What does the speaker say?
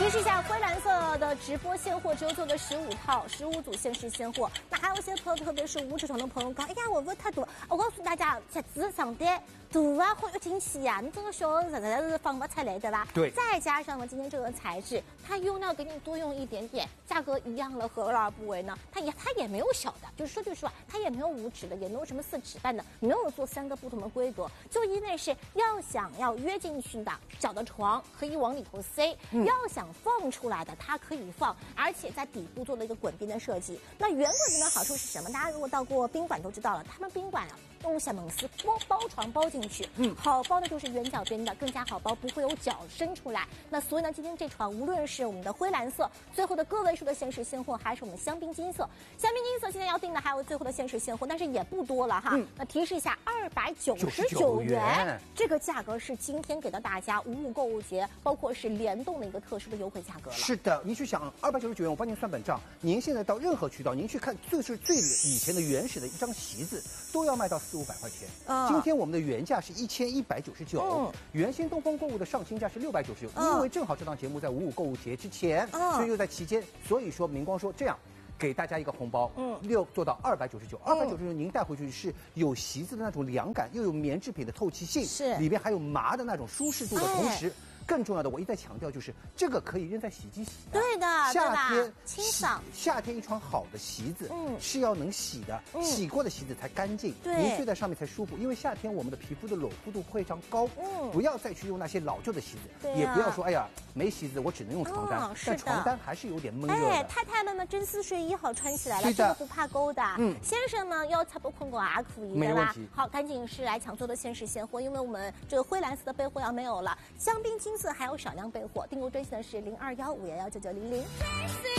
提示一下，灰蓝色的直播现货只有做的15套，15组限时现货。那还有一些朋友，特别是无纸床的朋友，讲，哎呀，我问太多。我告诉大家，鞋子上单度啊会越清晰呀，你这个小实在是放不出来，对吧？ 对。 再加上呢，今天这个材质，它用料给你多用一点点，价格一样了，何乐而不为呢？它也没有小的，就是说句实话，它也没有5指的，也没有什么4指半的，没有做3个不同的规格，就因为是想要约进去的小的床可以往里头塞，要想放出来的它可以放，而且在底部做了一个滚边的设计。那圆滚边的好处是什么？大家如果到过宾馆都知道了，他们宾馆啊用小蒙丝包床包进去，好包的就是圆角边的，更加好包，不会有脚伸出来。那所以呢，今天这床无论是我们的灰蓝色，最后的个位数的限时现货，还是我们香槟金色，香槟金色今天要定的还有最后的限时现货，但是也不多了哈。那提示一下，299元，这个价格是今天给到大家55购物节，包括是联动的一个特殊的优惠价格了。 是的，您去想299元，我帮您算本账，您现在到任何渠道，您去看最以前的原始的一张席子，都要卖到400-500块钱。今天我们的原价是1199，原先东方购物的上新价是699，因为正好这档节目在55购物节之前，所以又在期间，所以说明光说这样。给大家一个红包，6做到299，299您带回去是有席子的那种凉感，又有棉制品的透气性， 是里边还有麻的那种舒适度的同时。更重要的，我一再强调，就是这个可以扔在洗衣机洗的。 对的， 夏天清爽。 夏天一床好的席子，是要能洗的，洗过的席子才干净，您睡在上面才舒服。因为夏天我们的皮肤的裸肤度非常高，不要再去用那些老旧的席子，也不要说哎呀没席子我只能用床单，但床单还是有点闷热的。 太太们呢，真丝睡衣好穿起来了，这个不怕勾的。先生呢要擦不困过也可以，对吧？好，赶紧是来抢做的限时现货，因为我们这个灰蓝色的备货要没有了，香槟金色还有少量备货，订购专线的是0215119900。